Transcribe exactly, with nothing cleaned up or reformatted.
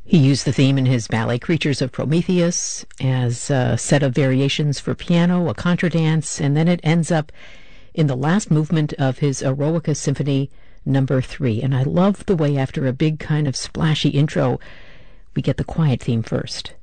He used the theme in his ballet Creatures of Prometheus as a set of variations for piano, a contradance, and then it ends up in the last movement of his Eroica Symphony number three. And I love the way after a big kind of splashy intro, we get the quiet theme first.